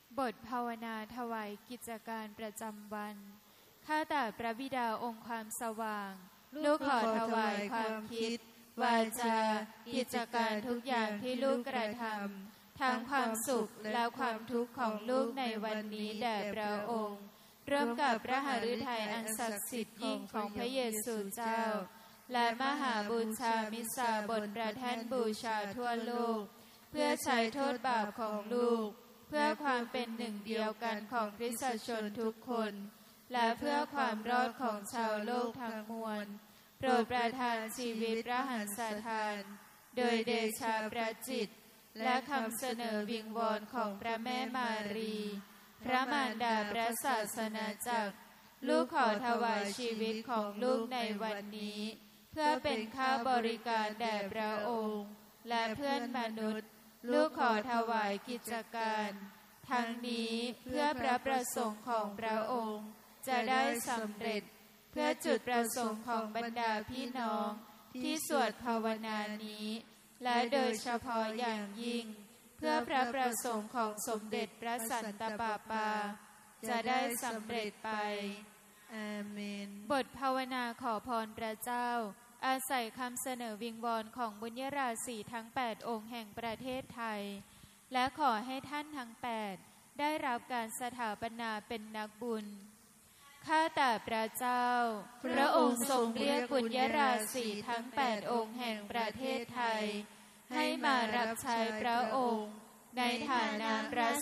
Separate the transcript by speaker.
Speaker 1: บทภาวนาถวายกิจการประจำวันข้าแต่พระบิดาองค์ความสว่างลูกขอถวายความคิดวาจากิจการทุกอย่างที่ลูกกระทำทั้งความสุขและความทุกข์ของลูกในวันนี้แด่พระองค์ร่วมกับพระหฤทัยอันศักดิ์สิทธิ์ยิ่งของพระเยซูเจ้าและมหาบูชามิสาบนประท่านบูชาทั่วโลกเพื่อใช้โทษบาปของลูกเพื่อความเป็นหนึ่งเดียวกันของคริสตชนทุกคนและเพื่อความรอดของชาวโลกทั้งมวลโปรดประทานชีวิตพระหันสถานโดยเดชะพระจิตและคำเสนอวิงวอนของพระแม่มารีพระมารดาพระศาสนาจักรลูกขอถวายชีวิตของลูกในวันนี้เพื่อเป็นค่าบริการแด่พระองค์และเพื่อนมนุษย์ลูกขอถวายกิจการทั้งนี้เพื่อพระประสงค์ของพระองค์จะได้สำเร็จเพื่อจุดประสงค์ของบรรดาพี่น้องที่สวดภาวนานี้และโดยเฉพาะอย่างยิ่งเพื่อพระประสงค์ของสมเด็จพระสันตะปาปาจะได้สำเร็จไปอาเมนบทภาวนาขอพรพระเจ้าอาศัยคำเสนอวิงวอนของบุญญราศีทั้ง8องค์แห่งประเทศไทยและขอให้ท่านทั้ง8ได้รับการสถาปนาเป็นนักบุญข้าแต่พระเจ้าพระองค์ทรงเรียกบุญญราศีทั้ง8องค์แห่งประเทศไทยให้มารับใช้พระองค์ในฐานะพระ